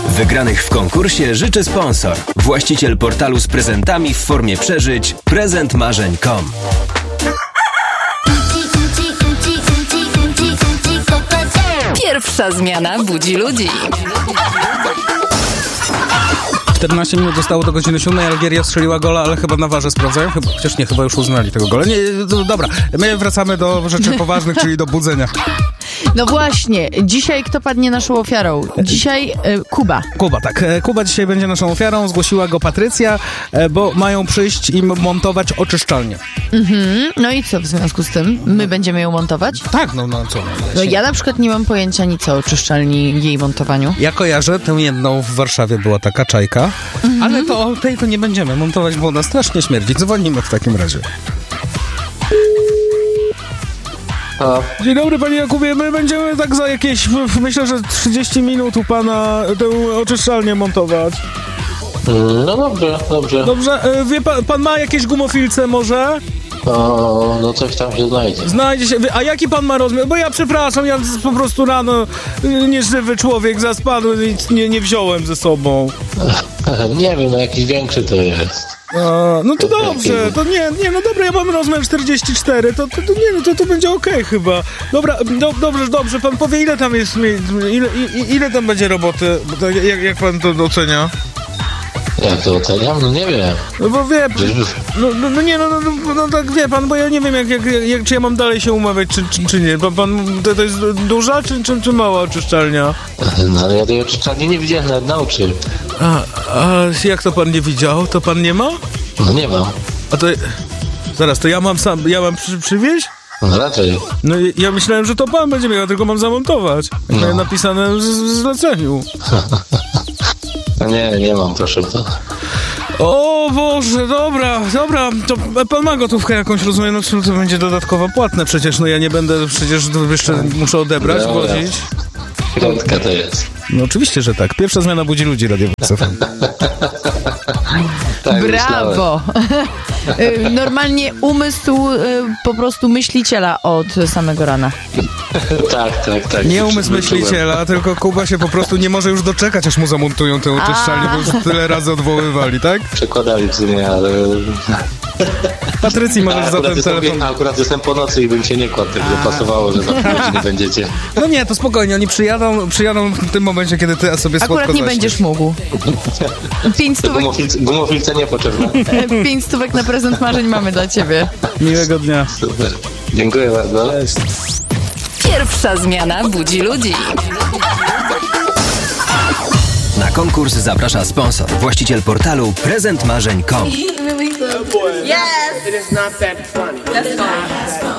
Wygranych w konkursie życzy sponsor. Właściciel portalu z prezentami w formie przeżyć prezentmarzeń.com. Pierwsza zmiana budzi ludzi. 14 minut zostało do godziny 7. Algieria strzeliła gola, ale chyba na warze sprawdzają. Chociaż nie, chyba już uznali tego gola. Nie, dobra, my wracamy do rzeczy poważnych, czyli do budzenia. No właśnie, dzisiaj kto padnie naszą ofiarą? Dzisiaj Kuba. Kuba, tak. Kuba dzisiaj będzie naszą ofiarą. Zgłosiła go Patrycja, bo mają przyjść i montować oczyszczalnię. No i co w związku z tym? My będziemy ją montować? Tak, no co? No ja na przykład nie mam pojęcia nic o oczyszczalni, jej montowaniu. Ja kojarzę tę jedną w Warszawie, była taka czajka, ale to tej to nie będziemy montować, bo ona strasznie śmierdzi. Dzwonimy w takim razie. Dzień dobry, panie Jakubie, my będziemy tak za jakieś, myślę, że 30 minut u pana tę oczyszczalnię montować. No dobrze. Dobrze, wie pan ma jakieś gumofilce może? No coś tam się znajdzie. Znajdzie się, a jaki pan ma rozmiar? Bo ja przepraszam, ja po prostu rano nieżywy człowiek zaspadł, nic nie wziąłem ze sobą. Nie wiem, jakiś większy to jest. No to dobrze, to nie, no dobra, ja mam rozmiar 44, to będzie okej chyba. Dobra, dobrze, pan powie, ile tam jest, ile tam będzie roboty, jak pan to ocenia? Jak to oceniam? No nie wiem. No bo wie, no tak wie pan, bo ja nie wiem, czy ja mam dalej się umawiać, czy nie. Pan, to jest duża, czy mała oczyszczalnia? No ale ja tej oczyszczalni nie widziałem nawet na oczy. A jak to pan nie widział? To pan nie ma? No nie mam. A to, zaraz, to ja mam przywieźć? No raczej. No ja myślałem, że to pan będzie miał, ja tylko mam zamontować. Jak miałem napisane w zleceniu. No nie mam, proszę pana. O Boże, dobra, to pan ma gotówkę jakąś, rozumiem, no to będzie dodatkowo płatne przecież, no ja nie będę, przecież jeszcze muszę odebrać, płacić. Piątka to jest. No oczywiście, że tak. Pierwsza zmiana budzi ludzi, Radio FM. Tak, brawo! Normalnie umysł po prostu myśliciela od samego rana. Tak. Nie umysł myśliciela, tylko Kuba się po prostu nie może już doczekać, aż mu zamontują tę oczyszczalnię, bo już tyle razy odwoływali, tak? Przekładali w sumie, ale... Patrycji, możesz za ten telefon... Akurat jestem po nocy i bym się nie kładł, tak by pasowało, że za godziny będziecie. No nie, to spokojnie, oni przyjadą w tym momencie, kiedy ty sobie słodko akurat nie będziesz mógł. 5 stówek... Gumofilce niepotrzebne. 5 stówek na prezent marzeń mamy dla ciebie. Miłego dnia. Super. Dziękuję bardzo. Cześć. Pierwsza zmiana budzi ludzi. Na konkurs zaprasza sponsor. Właściciel portalu prezentmarzeń.com. Yes! It is not that funny. That's fine.